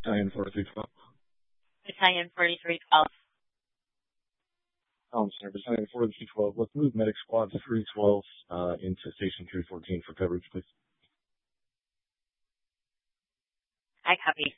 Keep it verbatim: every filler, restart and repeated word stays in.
Battalion forty-three twelve. Battalion forty-three twelve. Um, Center, Battalion forty-three twelve. Let's move Medic Squad three twelve uh, into Station three fourteen for coverage, please. I copy.